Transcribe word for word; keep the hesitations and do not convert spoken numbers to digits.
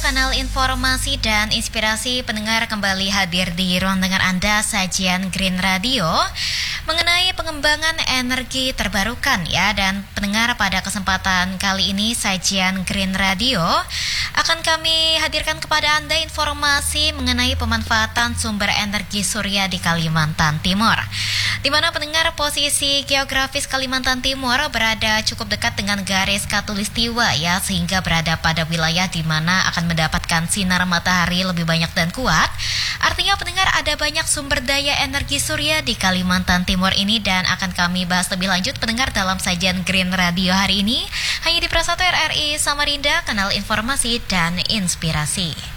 kanal informasi dan inspirasi pendengar kembali hadir di ruang dengar Anda sajian Green Radio mengenai pengembangan energi terbarukan ya. Dan pendengar, pada kesempatan kali ini sajian Green Radio akan kami hadirkan kepada Anda informasi mengenai pemanfaatan sumber energi surya di Kalimantan Timur, di mana pendengar posisi geografis Kalimantan Timur berada cukup dekat dengan garis khatulistiwa ya, sehingga berada pada wilayah di mana akan mendapatkan sinar matahari lebih banyak dan kuat. Artinya pendengar, ada banyak sumber daya energi surya di Kalimantan Timur ini, dan akan kami bahas lebih lanjut pendengar dalam sajian Green Radio hari ini hanya di Prasatu R R I Samarinda, kanal informasi dan inspirasi.